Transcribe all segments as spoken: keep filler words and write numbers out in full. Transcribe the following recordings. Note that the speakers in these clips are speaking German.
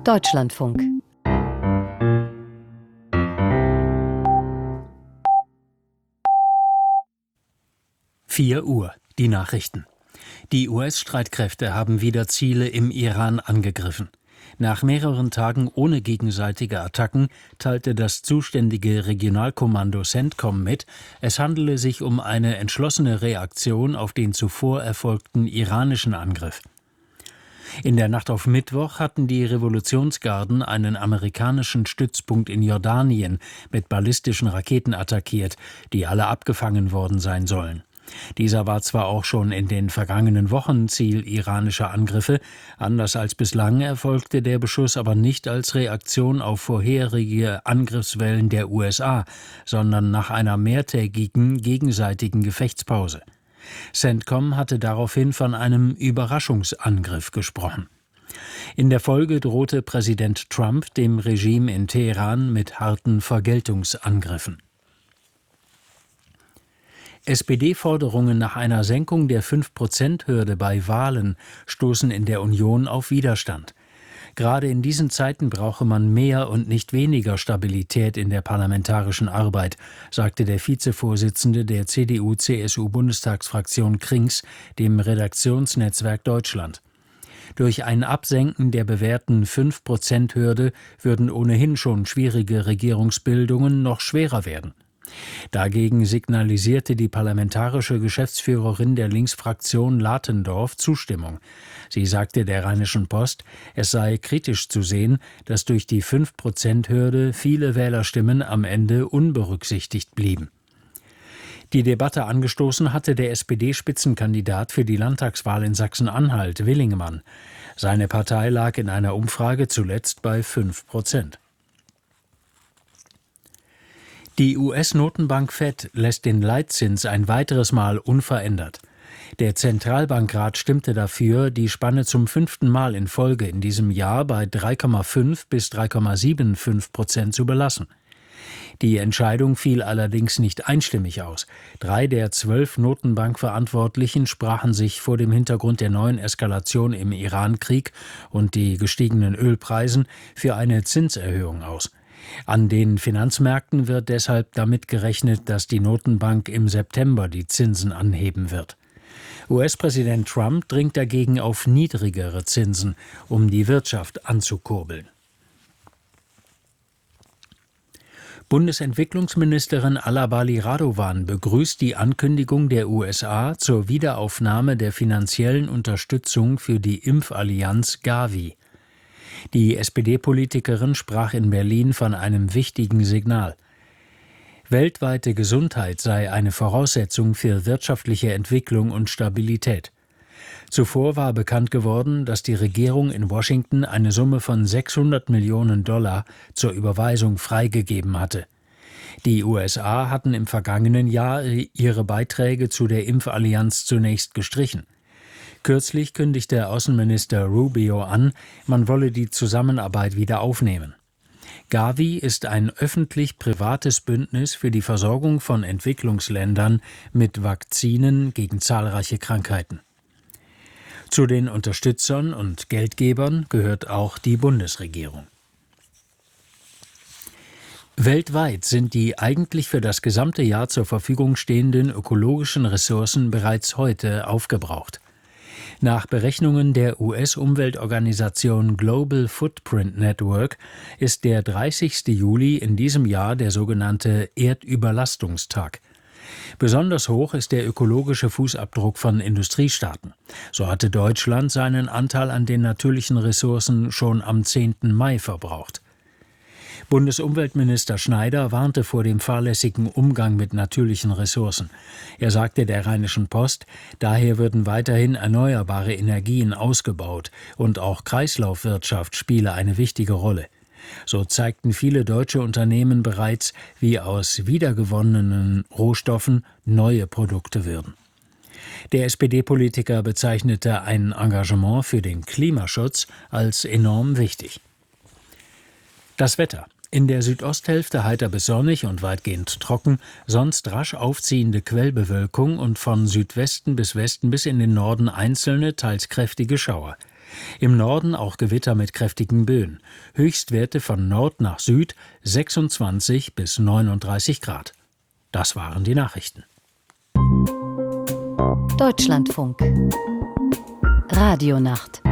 Deutschlandfunk. vier Uhr, die Nachrichten. Die U S-Streitkräfte haben wieder Ziele im Iran angegriffen. Nach mehreren Tagen ohne gegenseitige Attacken teilte das zuständige Regionalkommando CENTCOM mit, es handele sich um eine entschlossene Reaktion auf den zuvor erfolgten iranischen Angriff. In der Nacht auf Mittwoch hatten die Revolutionsgarden einen amerikanischen Stützpunkt in Jordanien mit ballistischen Raketen attackiert, die alle abgefangen worden sein sollen. Dieser war zwar auch schon in den vergangenen Wochen Ziel iranischer Angriffe, anders als bislang erfolgte der Beschuss aber nicht als Reaktion auf vorherige Angriffswellen der U S A, sondern nach einer mehrtägigen gegenseitigen Gefechtspause. CENTCOM hatte daraufhin von einem Überraschungsangriff gesprochen. In der Folge drohte Präsident Trump dem Regime in Teheran mit harten Vergeltungsangriffen. S P D-Forderungen nach einer Senkung der fünf Prozent Hürde bei Wahlen stoßen in der Union auf Widerstand. Gerade in diesen Zeiten brauche man mehr und nicht weniger Stabilität in der parlamentarischen Arbeit, sagte der Vizevorsitzende der C D U C S U-Bundestagsfraktion Krings dem Redaktionsnetzwerk Deutschland. Durch ein Absenken der bewährten fünf Prozent Hürde würden ohnehin schon schwierige Regierungsbildungen noch schwerer werden. Dagegen signalisierte die parlamentarische Geschäftsführerin der Linksfraktion Latendorf Zustimmung. Sie sagte der Rheinischen Post, es sei kritisch zu sehen, dass durch die fünf Prozent Hürde viele Wählerstimmen am Ende unberücksichtigt blieben. Die Debatte angestoßen hatte der S P D-Spitzenkandidat für die Landtagswahl in Sachsen-Anhalt, Willingemann. Seine Partei lag in einer Umfrage zuletzt bei fünf Prozent. Die U S-Notenbank Fed lässt den Leitzins ein weiteres Mal unverändert. Der Zentralbankrat stimmte dafür, die Spanne zum fünften Mal in Folge in diesem Jahr bei drei Komma fünf bis drei Komma fünfundsiebzig Prozent zu belassen. Die Entscheidung fiel allerdings nicht einstimmig aus. Drei der zwölf Notenbankverantwortlichen sprachen sich vor dem Hintergrund der neuen Eskalation im Iran-Krieg und die gestiegenen Ölpreisen für eine Zinserhöhung aus. An den Finanzmärkten wird deshalb damit gerechnet, dass die Notenbank im September die Zinsen anheben wird. U S-Präsident Trump dringt dagegen auf niedrigere Zinsen, um die Wirtschaft anzukurbeln. Bundesentwicklungsministerin Alabali Radovan begrüßt die Ankündigung der U S A zur Wiederaufnahme der finanziellen Unterstützung für die Impfallianz Gavi. Die S P D-Politikerin sprach in Berlin von einem wichtigen Signal. Weltweite Gesundheit sei eine Voraussetzung für wirtschaftliche Entwicklung und Stabilität. Zuvor war bekannt geworden, dass die Regierung in Washington eine Summe von sechshundert Millionen Dollar zur Überweisung freigegeben hatte. Die U S A hatten im vergangenen Jahr ihre Beiträge zu der Impfallianz zunächst gestrichen. Kürzlich kündigte Außenminister Rubio an, man wolle die Zusammenarbeit wieder aufnehmen. Gavi ist ein öffentlich-privates Bündnis für die Versorgung von Entwicklungsländern mit Vakzinen gegen zahlreiche Krankheiten. Zu den Unterstützern und Geldgebern gehört auch die Bundesregierung. Weltweit sind die eigentlich für das gesamte Jahr zur Verfügung stehenden ökologischen Ressourcen bereits heute aufgebraucht. Nach Berechnungen der U S-Umweltorganisation Global Footprint Network ist der dreißigste Juli in diesem Jahr der sogenannte Erdüberlastungstag. Besonders hoch ist der ökologische Fußabdruck von Industriestaaten. So hatte Deutschland seinen Anteil an den natürlichen Ressourcen schon am zehnten Mai verbraucht. Bundesumweltminister Schneider warnte vor dem fahrlässigen Umgang mit natürlichen Ressourcen. Er sagte der Rheinischen Post, daher würden weiterhin erneuerbare Energien ausgebaut und auch Kreislaufwirtschaft spiele eine wichtige Rolle. So zeigten viele deutsche Unternehmen bereits, wie aus wiedergewonnenen Rohstoffen neue Produkte würden. Der S P D-Politiker bezeichnete ein Engagement für den Klimaschutz als enorm wichtig. Das Wetter. In der Südosthälfte heiter bis sonnig und weitgehend trocken, sonst rasch aufziehende Quellbewölkung und von Südwesten bis Westen bis in den Norden einzelne, teils kräftige Schauer. Im Norden auch Gewitter mit kräftigen Böen. Höchstwerte von Nord nach Süd sechsundzwanzig bis neununddreißig Grad. Das waren die Nachrichten. Deutschlandfunk. Radionacht.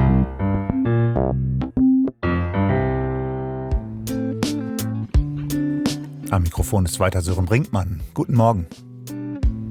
Am Mikrofon ist weiter Sören Brinkmann. Guten Morgen.